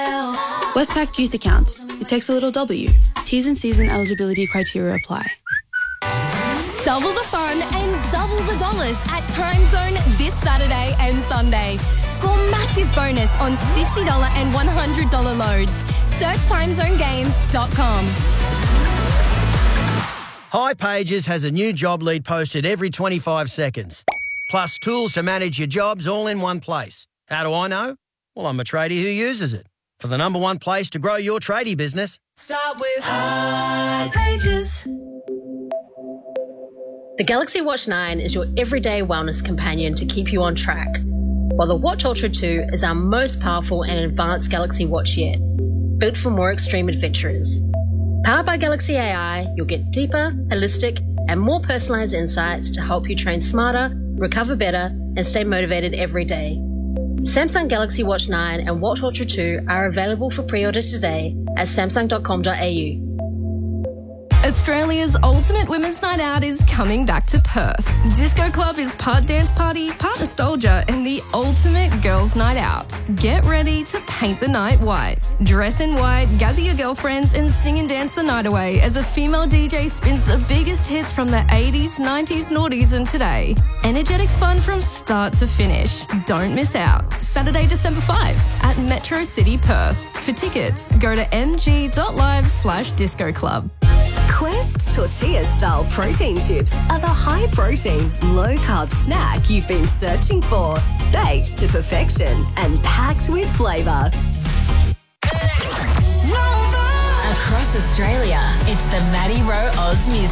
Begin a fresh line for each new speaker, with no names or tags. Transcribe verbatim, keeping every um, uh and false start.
yourself.
Westpac Youth Accounts. It takes a little W. T's and C's and eligibility criteria apply.
Double the fun and double the dollars at Timezone this Saturday and Sunday. Score massive bonus on sixty dollars and one hundred dollars loads. Search timezone games dot com.
hipages has a new job lead posted every twenty-five seconds. Plus tools to manage your jobs all in one place. How do I know? Well, I'm a tradie who uses it. For the number one place to grow your tradie business,
Start with hipages.
The Galaxy Watch nine is your everyday wellness companion to keep you on track, while the Watch Ultra two is our most powerful and advanced Galaxy Watch yet, built for more extreme adventurers. Powered by Galaxy A I, you'll get deeper, holistic, and more personalised insights to help you train smarter, recover better, and stay motivated every day. Samsung Galaxy Watch nine and Watch Ultra two are available for pre-order today at samsung dot com dot a u.
Australia's ultimate women's night out is coming back to Perth. Disco Club is part dance party, part nostalgia, and the ultimate girls' night out. Get ready to paint the night white. Dress in white, gather your girlfriends, and sing and dance the night away as a female D J spins the biggest hits from the eighties, nineties, noughties, and today. Energetic fun from start to finish. Don't miss out. Saturday, December fifth at Metro City, Perth. For tickets, go to m g dot live slash disco club.
Quest tortilla-style protein chips are the high-protein, low-carb snack you've been searching for. Baked to perfection and packed with flavour.
Across Australia, it's the Maddie Rowe Oz Music